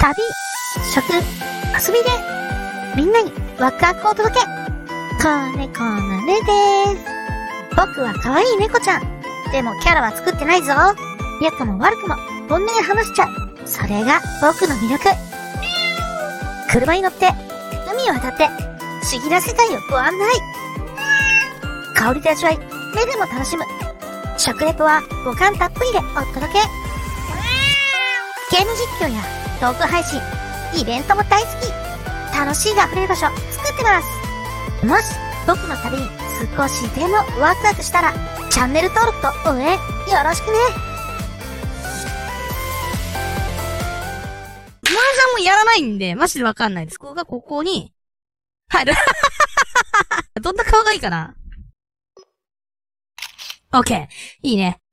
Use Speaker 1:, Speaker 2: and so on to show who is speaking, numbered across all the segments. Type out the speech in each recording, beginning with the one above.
Speaker 1: 旅、食、遊びで、みんなにワクワクをお届け。子猫のねでーす。僕は可愛い猫ちゃん。でもキャラは作ってないぞ。良くも悪くも本音で話しちゃう。それが僕の魅力。車に乗って、海を渡って、不思議な世界をご案内。香りで味わい、目でも楽しむ。食レポは五感たっぷりでお届け。ゲーム実況やトーク配信、イベントも大好き。楽しいが溢れる場所作ってます。もし僕の旅に少しでもワクワクしたら、チャンネル登録と応援よろしくね。
Speaker 2: 麻雀もやらないんで、マジでわかんないです。ここがここに入る。どんな顔がいいかな。オッケー。いいね。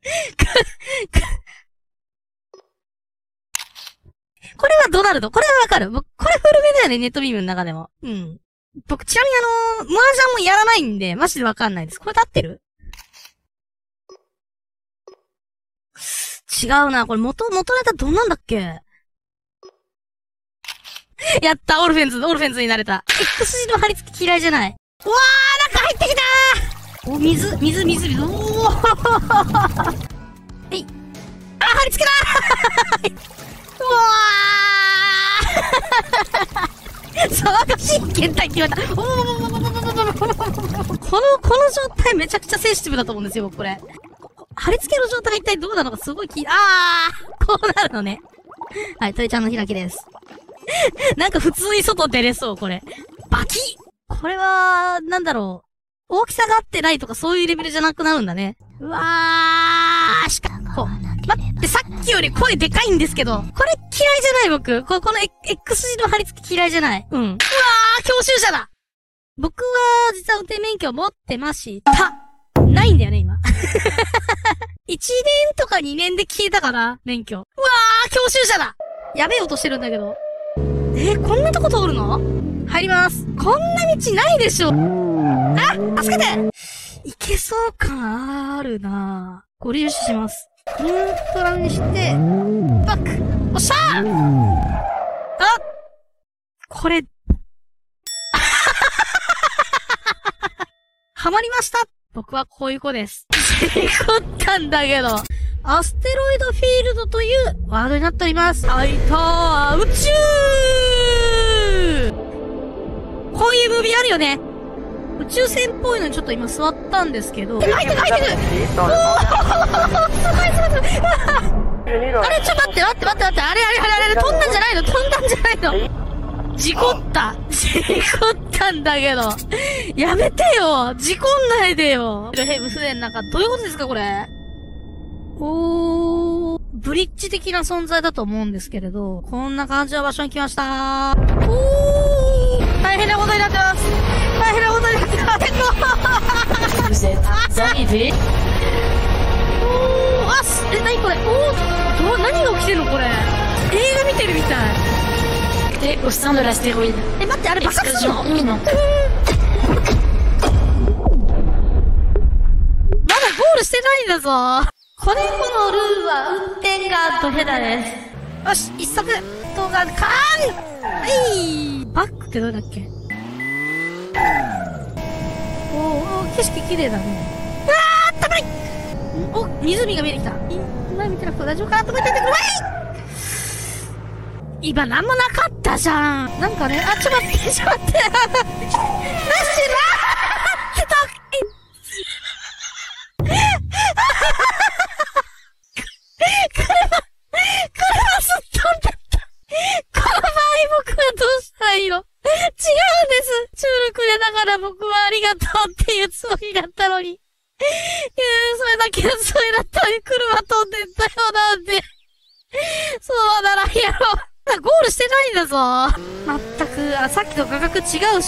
Speaker 2: これはドナルド。これはわかる。僕、これ古めだよね、ネットビームの中でも。うん。僕、ちなみに麻雀もやらないんで、マジでわかんないです。これで合ってる？違うな。これ元ネタどんなんだっけ？やった、オルフェンズになれた。X 字の張り付き嫌いじゃない。うわー、中入ってきたー。お、水。おー。はい。あ、張り付けだー。うわー。騒がしい検体決まった。この状態めちゃくちゃセンシティブだと思うんですよ、これ。貼り付けの状態が一体どうなのかすごいこうなるのね。はい、鳥ちゃんの開きです。なんか普通に外出れそう、これ。バキッ！これは、なんだろう。大きさが合ってないとかそういうレベルじゃなくなるんだね。うわー、待って、さっきより声でかいんですけど。これ嫌いじゃない僕。この X 字の貼り付き嫌いじゃない。うん。うわー、教習車だ！僕は、実は運転免許持ってました。ないんだよね、今。1年とか2年で消えたかな、免許。うわー、教習車だ！やべえ音してるんだけど。こんなとこ通るの？入ります。こんな道ないでしょ。あ、助けて！いけそう感あるなぁ。ご利用します。ニュートラルにして、バック！おっしゃー！あ！これ、ハマりました！僕はこういう子です。事故ったんだけど。アステロイドフィールドというワードになっております。はいたー、宇宙！こういうムービーあるよね。宇宙船っぽいのにちょっと今座ったんですけど。入ってくるおーすごいあれちょっと待って。あれ、飛んだんじゃないの事故ったんだけど。やめてよ事故んないでよ船の中、どういうことですかこれ。ブリッジ的な存在だと思うんですけれど、こんな感じの場所に来ましたー。大変なことになってます。何これ何が起きてるのこれ。映画見てるみたい。
Speaker 3: au sein de l'astéroïde.
Speaker 2: 待って、あれ爆発するの？
Speaker 3: Explosion imminente.
Speaker 2: まだゴールしてないんだぞ。子猫のルールは運転がドヘダです。よし、一足動画カーン！バックってどうだっけ？景色綺麗だね。うわー、たまり！お、湖が見えてきた。前見てなくて大丈夫かなと思っててくるわい！今なんもなかったじゃん。なんかね、ちょっと待って。なしなーって車すっ飛んだった。この場合僕はどうしたらいいの？違うんです。中力でだから僕はありがとうっていうつもりだったのに。それだけのつもりだったのに車飛んでったよなんで。そうならんやろ。ゴールしてないんだぞ。まったく、さっきと価格違うし。